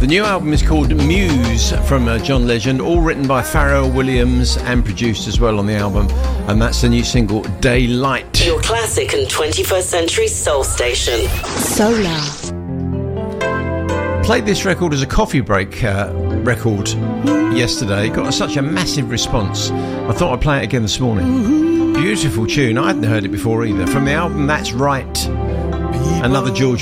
The new album is called Muse from John Legend, all written by Pharrell Williams and produced as well on the album, and that's the new single Daylight. Your classic and 21st century soul station. Solar. Played this record as a coffee break record yesterday. Got such a massive response. I thought I'd play it again this morning. Beautiful tune. I hadn't heard it before either. From the album That's Right. Another George